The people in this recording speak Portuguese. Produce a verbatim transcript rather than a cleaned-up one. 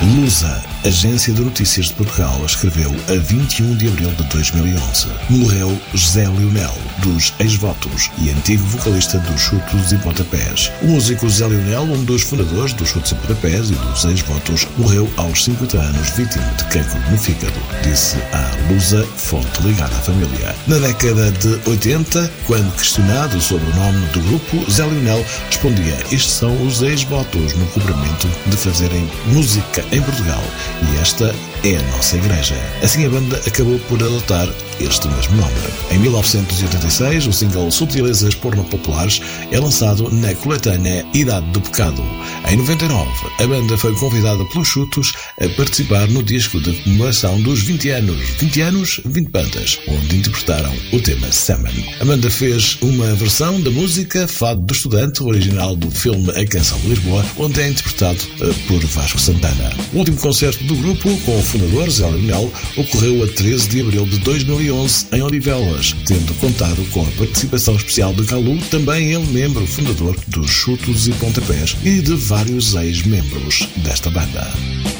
Lusa, agência de notícias de Portugal, escreveu a vinte e um de abril de dois mil e onze. Morreu José Lionel, dos Ex-Votos e antigo vocalista dos Chutos e Pontapés. O músico José Lionel, um dos fundadores dos Chutos e Pontapés e dos Ex-Votos, morreu aos cinquenta anos, vítima de cancro no fígado, disse a Lusa, fonte ligada à família. Na década de oitenta, quando questionado sobre o nome do grupo, José Lionel respondia: estes são os Ex-Votos no cobrimento de fazerem música em Portugal e esta é a nossa igreja. Assim a banda acabou por adotar este mesmo nome. Em mil novecentos e oitenta e seis, o single Subtilezas Porno-Populares é lançado na coletânea Idade do Pecado. Em noventa e nove, a banda foi convidada pelos Chutos a participar no disco de comemoração dos vinte anos, vinte anos, vinte bandas, onde interpretaram o tema Salmon. A banda fez uma versão da música Fado do Estudante, original do filme A Canção de Lisboa, onde é interpretado por Vasco Santana. O último concerto do grupo, com o fundador José Lionel, ocorreu a treze de abril de dois mil e onze em Odivelas, tendo contado com a participação especial de Calu, também ele membro fundador dos Chutos e Pontapés e de vários ex-membros desta banda.